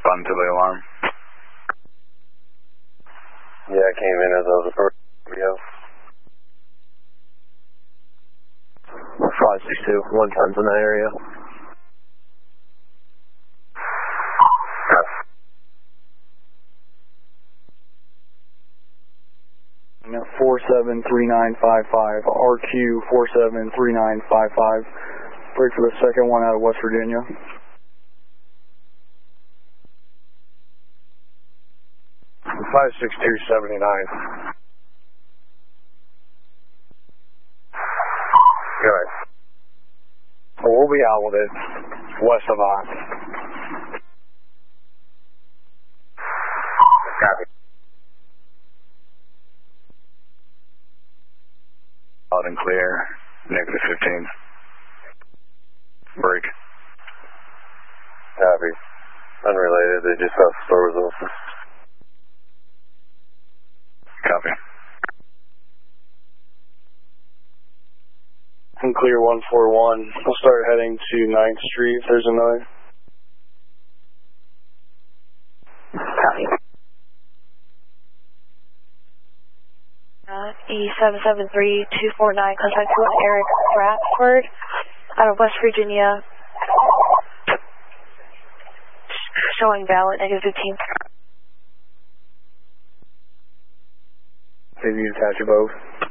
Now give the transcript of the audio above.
respond to the alarm. Yeah, I came in as I was approaching video. 562, 110's in that area. 473955, RQ 473955. Break for the second one out of West Virginia. I'm 56279. Good. So we'll be out with it west of us. Copy. Loud and clear, negative 15. Break. Copy. Unrelated, they just have stores open. Copy. I'm clear 141. We'll start heading to 9th Street if there's another. Copy. E773249, contact to Eric Bradford out of West Virginia. Showing valid, negative 15. Did you attach both?